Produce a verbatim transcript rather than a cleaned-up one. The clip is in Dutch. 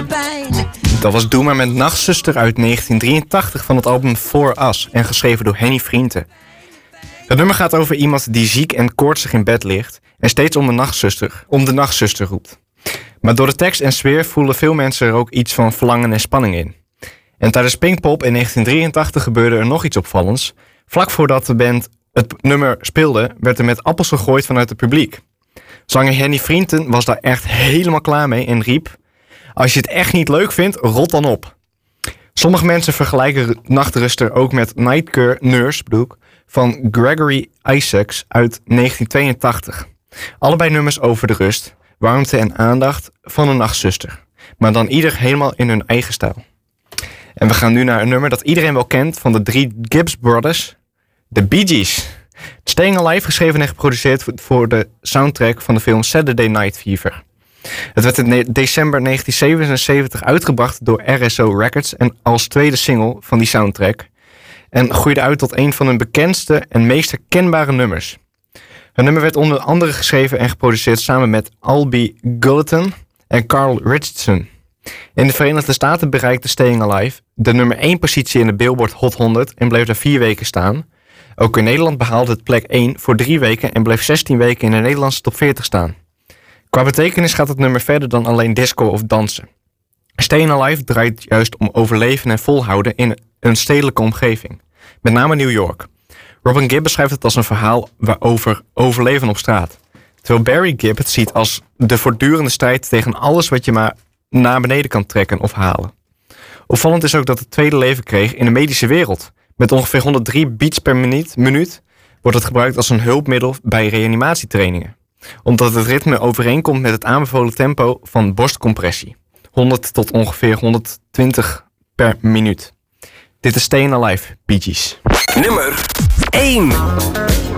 pijn. Dat was Doe maar met Nachtzuster uit negentien drieëntachtig van het album For Us en geschreven door Henny Vrienden. Het nummer gaat over iemand die ziek en koortsig in bed ligt en steeds om de nachtzuster, om de nachtzuster roept. Maar door de tekst en sfeer voelen veel mensen er ook iets van verlangen en spanning in. En tijdens Pinkpop in negentien drieëntachtig gebeurde er nog iets opvallends. Vlak voordat de band het nummer speelde, werd er met appels gegooid vanuit het publiek. Zanger Henny Vrienden was daar echt helemaal klaar mee en riep: als je het echt niet leuk vindt, rot dan op. Sommige mensen vergelijken Nachtruster ook met Nightcare Nurse bedoel ik, van Gregory Isaacs uit negentien tweeëntachtig. Allebei nummers over de rust, warmte en aandacht van een nachtzuster. Maar dan ieder helemaal in hun eigen stijl. En we gaan nu naar een nummer dat iedereen wel kent van de drie Gibbs Brothers, de Bee Gees. Staying Alive, geschreven en geproduceerd voor de soundtrack van de film Saturday Night Fever. Het werd in december negentien zevenenzeventig uitgebracht door R S O Records en als tweede single van die soundtrack. En groeide uit tot een van hun bekendste en meest herkenbare nummers. Het nummer werd onder andere geschreven en geproduceerd samen met Albie Gulleton en Carl Richardson. In de Verenigde Staten bereikte Staying Alive de nummer één positie in de Billboard Hot honderd en bleef daar vier weken staan. Ook in Nederland behaalde het plek één voor drie weken en bleef zestien weken in de Nederlandse top veertig staan. Qua betekenis gaat het nummer verder dan alleen disco of dansen. Staying Alive draait juist om overleven en volhouden in een stedelijke omgeving. Met name New York. Robin Gibb beschrijft het als een verhaal waarover overleven op straat. Terwijl Barry Gibb het ziet als de voortdurende strijd tegen alles wat je maar naar beneden kan trekken of halen. Opvallend is ook dat het tweede leven kreeg in de medische wereld. Met ongeveer honderddrie beats per minuut, minuut wordt het gebruikt als een hulpmiddel bij reanimatietrainingen. Omdat het ritme overeenkomt met het aanbevolen tempo van borstcompressie. honderd tot ongeveer honderdtwintig per minuut. Dit is Staying Alive, Bee Gees. Nummer één.